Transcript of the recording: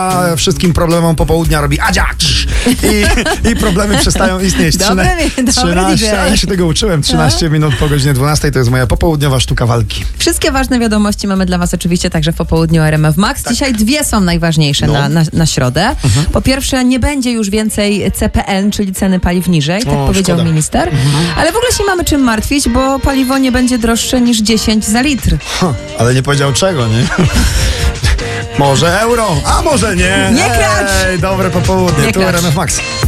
A wszystkim problemom popołudnia robi Adzia! I problemy przestają istnieć. Dobry 13, ja się tego uczyłem. 13 minut po godzinie 12 to jest moja popołudniowa sztuka walki. Wszystkie ważne wiadomości mamy dla was oczywiście także w popołudniu RMF Max. Tak. Dzisiaj dwie są najważniejsze na środę. Po pierwsze, nie będzie już więcej CPN, czyli ceny paliw niżej, tak powiedział minister. Ale w ogóle się nie mamy czym martwić, bo paliwo nie będzie droższe niż 10 za litr. Ale nie powiedział czego, nie? Może euro, a może nie. Nie kracz! Dobre popołudnie, tu RMF Max.